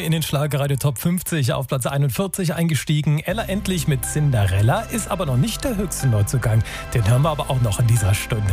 in den Schlagerradio Top 50 auf Platz 41 eingestiegen. Ella Endlich mit Cinderella ist aber noch nicht der höchste Neuzugang. Den hören wir aber auch noch in dieser Stunde.